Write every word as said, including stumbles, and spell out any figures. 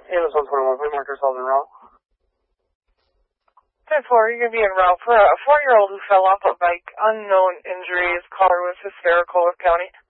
Amos one twenty-one, we marked ourselves en route. ten four, you're going to be en route for a four-year-old who fell off a bike. Unknown injuries. Caller was hysterical with county.